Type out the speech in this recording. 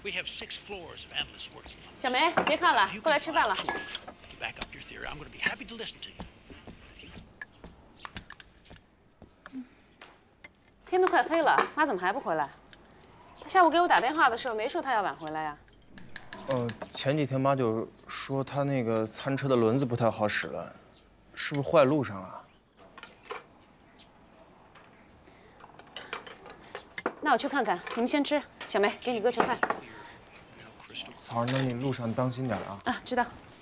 We have 6 floors of analysts working on this. 小梅，别看了， If you 过来 can 吃饭 find 了。 proof to back up your theory, I'm going to be happy to listen to you. 天都快黑了，妈怎么还不回来？她下午给我打电话的时候没说她要晚回来呀。 前几天妈就说她那个餐车的轮子不太好使了，是不是坏路上了？ 那我去看看，你们先吃。小梅，给你哥盛饭。 草儿，那你路上当心点啊。 啊，知道。